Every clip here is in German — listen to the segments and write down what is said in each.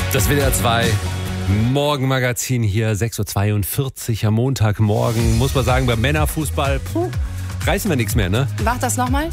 Das WDR 2 Morgenmagazin hier, 6.42 Uhr am Montagmorgen. Muss man sagen, beim Männerfußball, reißen wir nichts mehr, ne? Mach das nochmal.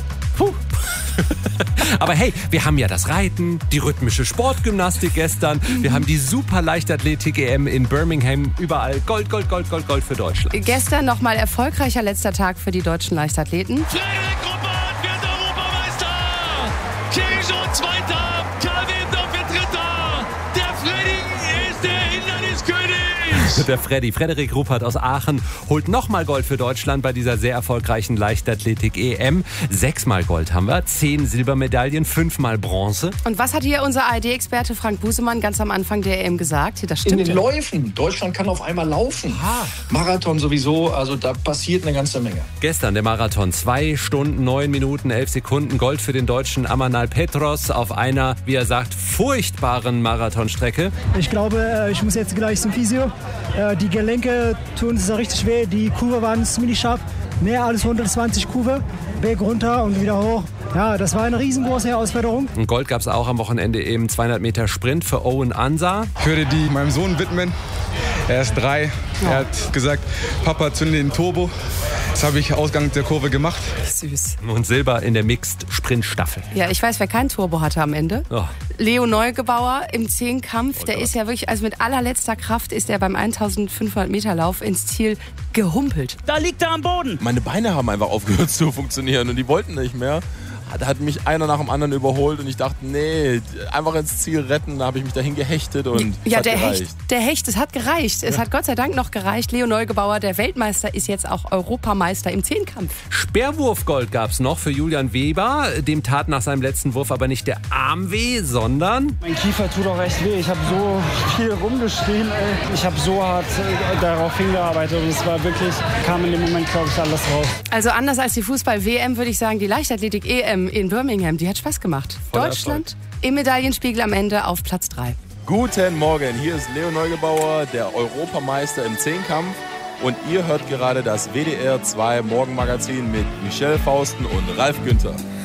Aber hey, wir haben ja das Reiten, die rhythmische Sportgymnastik gestern. Wir haben die super Leichtathletik-EM in Birmingham. Überall Gold, Gold, Gold, Gold, Gold für Deutschland. Gestern nochmal erfolgreicher letzter Tag für die deutschen Leichtathleten. Frederik Ruppert wird Europameister! Thierry Jean Zweiter, Karl Wendorf wird Dritter! Der Freddy ist der Hinderniskönig! Der Frederik Ruppert aus Aachen holt nochmal Gold für Deutschland bei dieser sehr erfolgreichen Leichtathletik-EM. 6-mal Gold haben wir, 10 Silbermedaillen, 5-mal Bronze. Und was hat hier unser ARD-Experte Frank Busemann ganz am Anfang der EM gesagt? Das In stimmt. den Läufen. Deutschland kann auf einmal laufen. Marathon sowieso, also da passiert eine ganze Menge. Gestern der Marathon, 2 Stunden, 9 Minuten, 11 Sekunden. Gold für den Deutschen Amanal Petros auf einer, wie er sagt, furchtbaren Marathonstrecke. Ich glaube, ich muss jetzt gleich zum Physio. Die Gelenke tun es richtig weh. Die Kurve waren ziemlich scharf. Mehr als 120 Kurve. Berg runter und wieder hoch. Ja, das war eine riesengroße Herausforderung. Und Gold gab es auch am Wochenende im 200 Meter Sprint für Owen Ansah. Ich würde die meinem Sohn widmen. Er ist 3. Er hat gesagt, Papa, zünde den Turbo. Das habe ich Ausgang der Kurve gemacht. Süß. Und Silber in der Mixed-Sprint-Staffel. Ja, ich weiß, wer kein Turbo hatte am Ende. Oh. Leo Neugebauer im Zehnkampf. Der ist ja wirklich, also mit allerletzter Kraft ist er beim 1500 Meter Lauf ins Ziel gehumpelt. Da liegt er am Boden. Meine Beine haben einfach aufgehört zu funktionieren und die wollten nicht mehr. Da hat mich einer nach dem anderen überholt und ich dachte, nee, einfach ins Ziel retten. Da habe ich mich dahin gehechtet und Ja, es hat der gereicht. Hecht, es hat gereicht. Es hat Gott sei Dank noch gereicht. Leo Neugebauer, der Weltmeister, ist jetzt auch Europameister im Zehnkampf. Speerwurfgold gab es noch für Julian Weber. Dem tat nach seinem letzten Wurf aber nicht der Arm weh, sondern... Mein Kiefer tut auch echt weh. Ich habe so viel rumgeschrien. Ich habe so hart darauf hingearbeitet und es war wirklich, kam in dem Moment, glaube ich, alles raus. Also anders als die Fußball-WM würde ich sagen, die Leichtathletik-EM in Birmingham, die hat Spaß gemacht. Voller Deutschland im Medaillenspiegel am Ende auf Platz 3. Guten Morgen, hier ist Leo Neugebauer, der Europameister im Zehnkampf. Und ihr hört gerade das WDR 2 Morgenmagazin mit Michelle Fausten und Ralf Günther.